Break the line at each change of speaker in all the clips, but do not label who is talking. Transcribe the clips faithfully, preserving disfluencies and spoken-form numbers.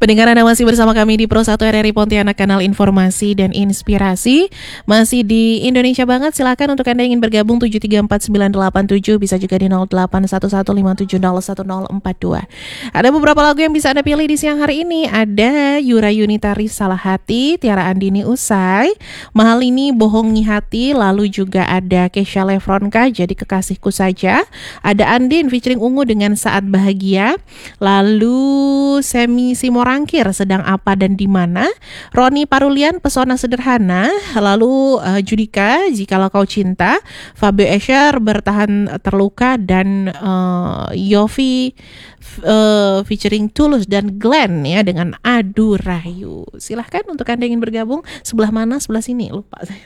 Pendengar, Anda masih bersama kami di Pro satu R R I Pontianak, kanal informasi dan inspirasi. Masih di Indonesia Banget. Silakan untuk Anda yang ingin bergabung tujuh tiga empat sembilan delapan tujuh, bisa juga di nol delapan satu satu lima tujuh nol satu nol empat dua. Ada beberapa lagu yang bisa Anda pilih di siang hari ini. Ada Yura Yunita Salah Hati, Tiara Andini Usai, Mahalini Bohongi Hati, lalu juga ada Kesha Lefronka Jadi Kekasihku Saja, ada Andin featuring Ungu dengan Saat Bahagia, lalu Semi Simorangkir Sedang Apa dan di Mana, Roni Parulian Pesona Sederhana, lalu uh, Judika Jikalau Kau Cinta, Fabio Escher Bertahan Terluka, dan uh, Yofi uh, featuring Tulus dan Glenn ya dengan Adu Rayu. Silahkan untuk Anda yang ingin bergabung. Sebelah mana? Sebelah sini. Lupa saya.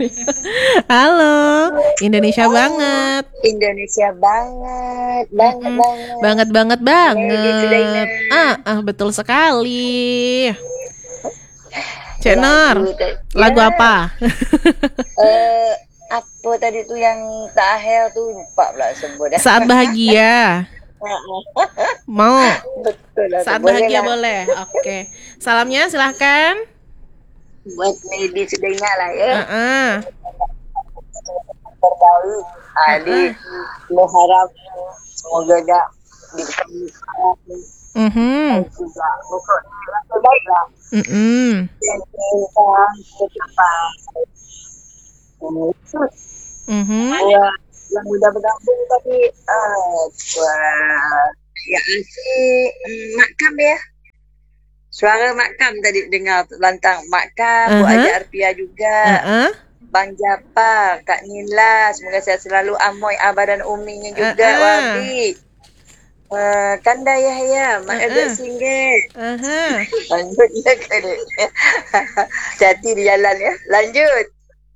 Halo, Indonesia Banget.
Indonesia banget, banget,
Mm-mm.
banget,
banget, banget, banget. Ah, ah, betul sekali. Cek Nor, lagu
Ya.
apa?
Eh, apa tadi tuh yang terakhir tuh lupa pula sebut.
Saat Bahagia. Mau?
Betul lah.
Saat
boleh
Bahagia
lah.
boleh. Oke. Salamnya silahkan.
Buat Medi sudah ingat lah ya.
Uh-uh.
Terbaik. Adi, berharap semoga tak diketemukan.
Mhm.
Juga pokok terbaik lah.
Mhm.
Yang kita kecapai.
Mhm.
Ya, yang mudah bergabung tapi uh, wah, ya asyik um, Makam ya. Suara Makam tadi dengar lantang Makam, Bu
Uh-huh.
Aja Arpia juga.
Uh-uh.
Bang Japar, Kak Nila, semoga saya selalu amoy Abah dan Uminya juga,
Uh-uh.
Wabi. Uh, Kanda Yahya, Mak
Uh-uh.
Edet Singgit.
Uh-huh.
Lanjut ya kali. Hati di jalan ya. Lanjut.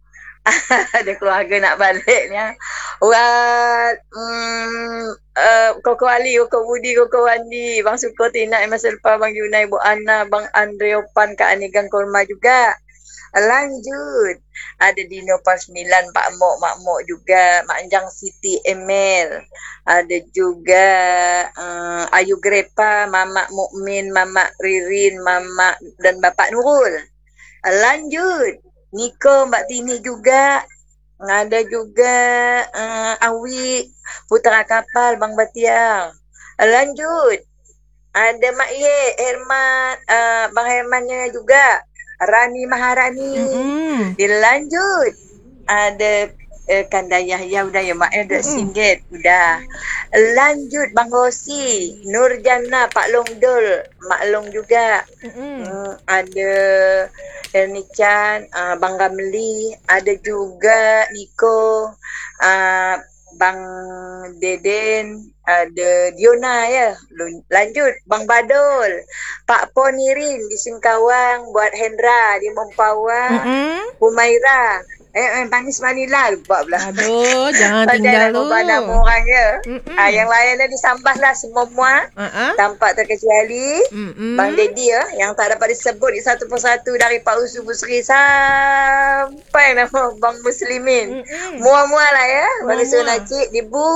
Ada keluarga nak balik ni. Buat mm, uh, Koko Ali, Koko Budi, Koko Wandi, Bang Suko, Tina, Emma Selpa, Bang Yunai, Bu Ana, Bang Andreopan, Kak Anigang Korma juga. Lanjut. Ada Dino Pas sembilan, Pak Mok, Mak Mok juga, Mak Anjang Siti Emil. Ada juga uh, Ayu Grepa, Mamak Mukmin, Mamak Ririn, Mamak dan Bapak Nurul. Lanjut. Niko, Mbak Tini juga. Ada juga uh, Awi, Putra Kapal, Bang Batiar. Lanjut. Ada Mak Ye, Herman, uh, Bang Hermannya juga. Rani Maharani.
Mm-mm.
Dilanjut. Ada uh, Kanda Yahya udah ya, Mak Edet Singgit udah. Lanjut Bang Rosi, Nurjana, Pak Long Dol, Mak Long juga. Hmm, ada Erni Chan, uh, Bang Ramli, ada juga Niko, uh, Bang Deden, ada Diona ya. Lanjut Bang Badol, Pak Ponirin di Singkawang, buat Hendra di Mempawah, Humaira, eh, eh Panis Manila lupa pula.
Aduh, jangan tinggal lu.
Ada nama orang ya. Ah, yang lainnya disambah lah semua.
Uh-uh.
Tanpa terkecuali.
Mm-mm.
Bang Dedi ya, yang tak dapat disebut di satu persatu dari Pak Usu Busri sampai nama Bang Muslimin.
Mm-mm.
Mua-mua lah ya. Bang
Mua-mua.
Usu Nacik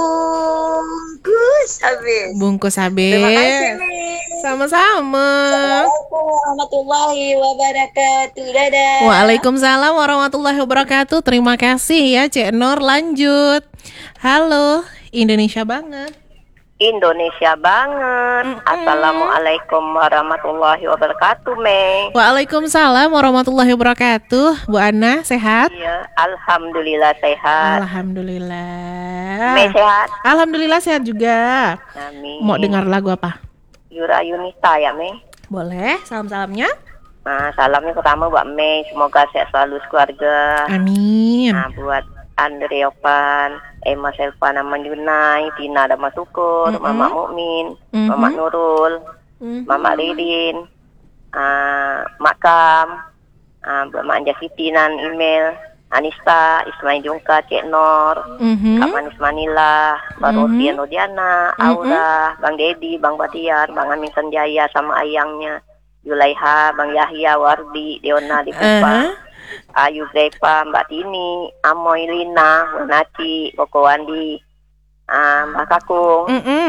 dibungkus habis.
Bungkus habis.
Terima kasih nih.
Sama-sama.
Assalamualaikum warahmatullahi wabarakatuh. Dadah.
Waalaikumsalam warahmatullahi wabarakatuh. Terima kasih ya Cek Nur. Lanjut. Halo, Indonesia Banget.
Indonesia Banget.
Mm-mm.
Assalamualaikum warahmatullahi wabarakatuh, Mei.
Waalaikumsalam warahmatullahi wabarakatuh. Bu Ana sehat?
Iya, alhamdulillah sehat.
Alhamdulillah.
Mei sehat.
Alhamdulillah sehat juga.
Amin.
Mau dengar lagu apa?
Yura Yunita ya, Mei.
Boleh, salam-salamnya.
Nah, salamnya pertama buat Mei, semoga sehat selalu keluarga.
Amin.
Nah, buat Andreopan, Emma Selpa, Nama Yunai, Tina Dama Tukur,
Mm-mm.
Mama Mukmin,
Mhm.
Mama Nurul,
Mhm.
Mama Ririn, uh, Makam, uh, buat Mak Anja Siti nan email, Anista, Ismail Jungka, Cek Nor,
Mhm.
Kak Manis Manila, Mbak
Mhm.
Rosi Nodiana, Aura, Bang Dedi, Bang Batiar, Bang Amin Sanjaya sama ayangnya, Yulaiha, Bang Yahya, Wardi, Deona di Kupang,
Uh-huh.
Ayu Grepa, Mbak Tini, Amoy Lina, Naci, Koko Wandi, uh, Mbak Kakung,
Mm-mm.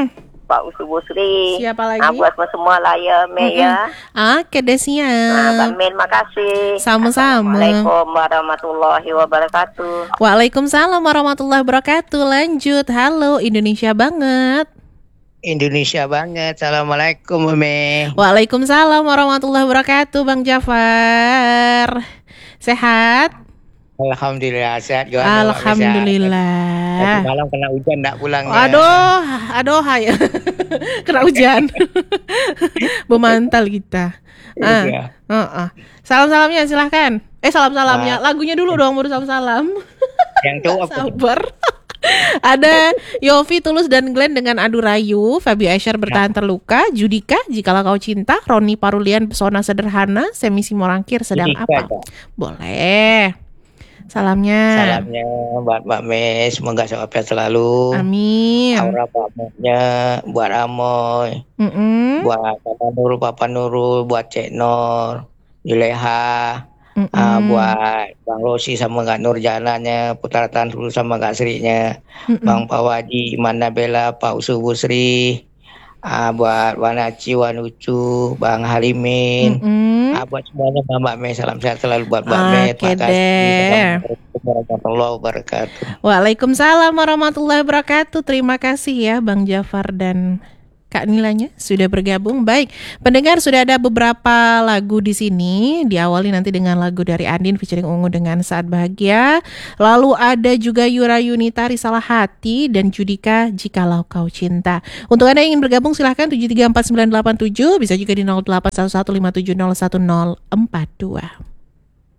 Pak Usu Busri.
Siapa lagi?
Nah, buat semua lah ya, Me ya.
Oke deh,
Nah,
siap.
Bang Min, makasih.
Sama-sama.
Assalamualaikum warahmatullahi wabarakatuh.
Waalaikumsalam warahmatullahi wabarakatuh. Lanjut, halo Indonesia banget.
Indonesia banget. Assalamualaikum, Umi.
Waalaikumsalam warahmatullahi wabarakatuh, Bang Jafar. Sehat?
Alhamdulillah sehat. Gimana, Mbak Mesa?
Alhamdulillah.
Tadi malam kena hujan enggak pulangnya.
Aduh, aduh, hai. Kena hujan. Bemantal kita. Ah,
Iya.
uh-uh. Salam-salamnya silahkan. Eh, salam-salamnya. Lagunya dulu dong, baru salam-salam.
Yang cowok apa?
Sabar. Ada Yofi, Tulus, dan Glenn dengan Adu Rayu. Fabi Aisyar bertahan terluka. Judika, Jikalau Kau Cinta. Roni Parulian, Pesona Sederhana. Semi Simorangkir, Sedang
Judika,
Apa?
Kak.
Boleh. Salamnya.
Salamnya buat Mbak Mes, semoga sehat selalu.
Amin.
Aura Pak Mesnya, buat Amoy,
Mm-mm.
buat Papa Nurul, Papa Nurul, buat Cek Nur, Juleha,
Mm-mm.
ah, buat Bang Rosi sama Kak Nurjananya, Putra Tansul sama Kak Srinya,
Mm-mm.
Bang Pawaji, Iman Nabela, Pak Usu Busri, ah, buat Wanaci, Wanucu, Bang Halimin,
Mm-mm.
ah, buat semuanya Mbak Mes, salam sehat selalu buat Mbak
Oke
Mes, Pak Kasih,
deh.
Assalamualaikum warahmatullahi wabarakatuh.
Waalaikumsalam warahmatullahi wabarakatuh. Terima kasih ya Bang Jafar dan Kak Nilanya sudah bergabung. Baik, pendengar, sudah ada beberapa lagu di sini. Diawali nanti dengan lagu dari Andin featuring Ungu dengan Saat Bahagia. Lalu ada juga Yura Yunita, Risalah Hati, dan Judika, Jikalau Kau Cinta. Untuk Anda yang ingin bergabung silahkan tujuh tiga empat sembilan delapan tujuh, bisa juga di nol delapan satu satu lima tujuh nol satu nol empat dua.